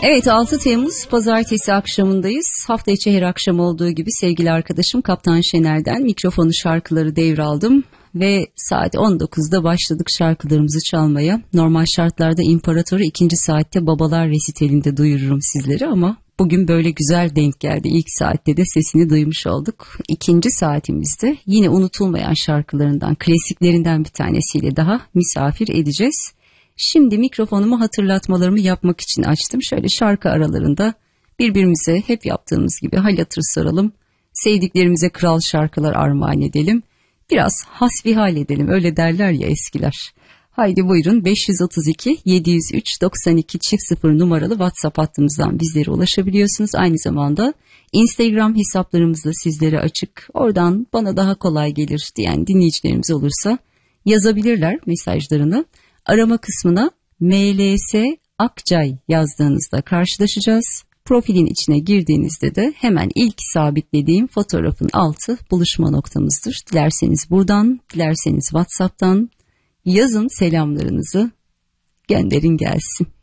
Evet, 6 Temmuz Pazartesi akşamındayız. Hafta içi her akşam olduğu gibi sevgili arkadaşım Kaptan Şener'den mikrofonu, şarkıları devraldım. Ve saat 19'da başladık şarkılarımızı çalmaya. Normal şartlarda İmparatoru 2. saatte Babalar Resitalinde duyururum sizleri ama bugün böyle güzel denk geldi. İlk saatte de sesini duymuş olduk. 2. saatimizde yine unutulmayan şarkılarından, klasiklerinden bir tanesiyle daha misafir edeceğiz. Şimdi mikrofonumu hatırlatmalarımı yapmak için açtım. Şöyle şarkı aralarında birbirimize hep yaptığımız gibi hal hatır soralım. Sevdiklerimize kral şarkılar armağan edelim. Biraz hasbihal edelim, öyle derler ya eskiler. Haydi buyurun, 532 703 92 0 numaralı WhatsApp hattımızdan bizlere ulaşabiliyorsunuz. Aynı zamanda Instagram hesaplarımız da sizlere açık. Oradan bana daha kolay gelir diyen dinleyicilerimiz olursa yazabilirler mesajlarını. Arama kısmına MLS Akçay yazdığınızda karşılaşacağız. Profilin içine girdiğinizde de hemen ilk sabitlediğim fotoğrafın altı buluşma noktamızdır. Dilerseniz buradan, dilerseniz WhatsApp'tan yazın, selamlarınızı gönderin gelsin.